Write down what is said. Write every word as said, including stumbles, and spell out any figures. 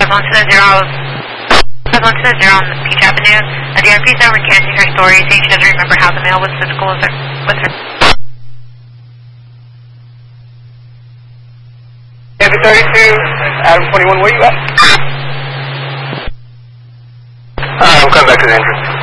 one two zero, one two zero on Peach Avenue. Uh, the R P's over recanting her story, saying she doesn't remember how the mail was physical with her. With her. David thirty-two, Adam twenty-one, where you at? Uh, I'm coming back to the entrance.